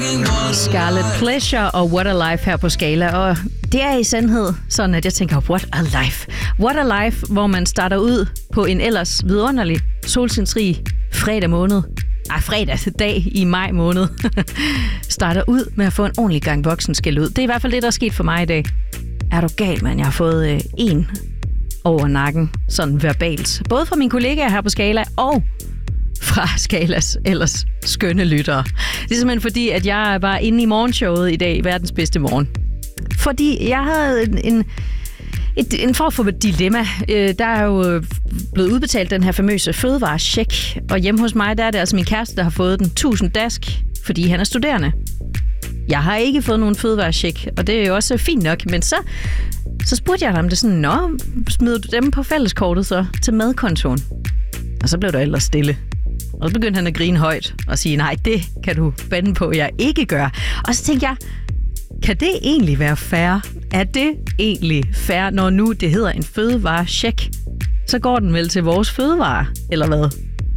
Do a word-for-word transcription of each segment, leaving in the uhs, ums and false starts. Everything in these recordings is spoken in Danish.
Scarlet Pleasure og What a Life her på Skala. Og det er i sandhed sådan, at jeg tænker, what a life. What a life, hvor man starter ud på en ellers vidunderlig, solskinsrig fredag måned. Ej, fredag dag i maj måned. Starter ud med at få en ordentlig gang voksenskæld ud. Det er i hvert fald det, der er sket for mig i dag. Er du gal, mand? Jeg har fået øh, en over nakken, sådan verbalt. Både fra mine kollegaer her på Skala og fra Skalas ellers skønne lyttere. Det er simpelthen fordi, at jeg var inde i morgenshowet i dag, verdens bedste morgen. Fordi jeg havde en, en, et, en form for et dilemma. Der er jo blevet udbetalt den her famøse fødevarecheck, og hjemme hos mig, der er det altså min kæreste, der har fået den tusind dask, fordi han er studerende. Jeg har ikke fået nogen fødevarecheck, og det er jo også fint nok, men så, så spurgte jeg ham det sådan, nå, smider du dem på fælleskortet så til madkontoen? Og så blev der ellers stille. Og så begyndte han at grine højt og sige, nej, det kan du bande på, jeg ikke gør. Og så tænkte jeg, kan det egentlig være fair? Er det egentlig fair, når nu det hedder en fødevarecheck? Så går den vel til vores fødevare, eller hvad?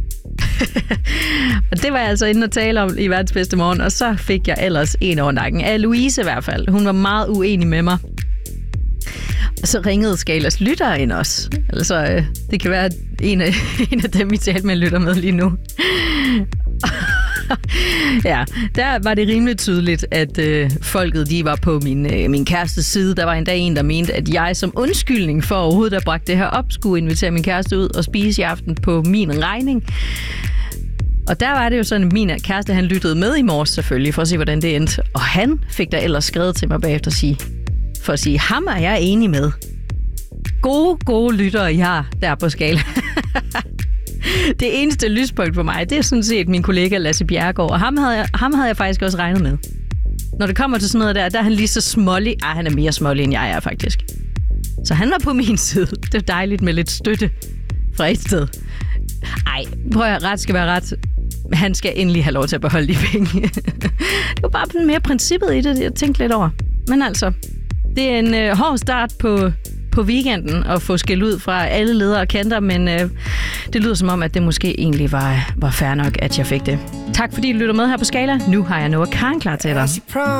Og det var jeg altså inde og tale om i verdens bedste morgen, og så fik jeg ellers en over nakken. Af Louise i hvert fald. Hun var meget uenig med mig. Og så ringede Skalas lytter ind også. Altså, øh, det kan være, at en af, en af dem, vi talte med, lytter med lige nu. Ja, der var det rimelig tydeligt, at øh, folket, de var på min, øh, min kærestes side. Der var endda en, der mente, at jeg som undskyldning for overhovedet at bragte det her op, skulle invitere min kæreste ud og spise i aften på min regning. Og der var det jo sådan, at min kæreste, han lyttede med i morges selvfølgelig, for at se, hvordan det endte. Og han fik der ellers skrevet til mig bagefter at sige, for at sige, ham er jeg enig med. Gode, gode lyttere, I har der på Skala. Det eneste lyspunkt for mig, det er sådan set min kollega Lasse Bjerregaard, og ham havde, jeg, ham havde jeg faktisk også regnet med. Når det kommer til sådan noget der, der er han lige så smålig. Ej, han er mere smålig, end jeg er faktisk. Så han var på min side. Det er dejligt med lidt støtte fra et sted. Ej, prøv at ret skal være ret. Han skal endelig have lov til at beholde de penge. Det var bare mere princippet i det, jeg tænkte lidt over. Men altså, det er en øh, hård start på, på weekenden at få skæld ud fra alle ledere og kanter, men øh, det lyder som om, at det måske egentlig var, var fair nok, at jeg fik det. Tak fordi du lytter med her på Skala. Nu har jeg Noah Kahan klar til dig.